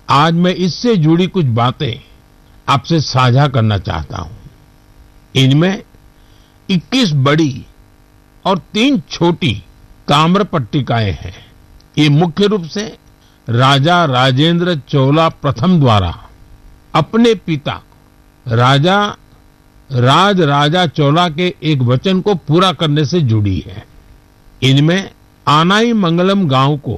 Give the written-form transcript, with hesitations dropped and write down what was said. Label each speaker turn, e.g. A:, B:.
A: आज मैं इससे जुड़ी कुछ बातें आपसे साझा करना चाहता हूं। इनमें 21 बड़ी और 3 छोटी ताम्र पट्टिकाएं हैं। ये मुख्य रूप से राजा राजेंद्र चोला प्रथम द्वारा अपने पिता राजा राजा चोला के एक वचन को पूरा करने से जुड़ी है। इनमें आनाई मंगलम गांव को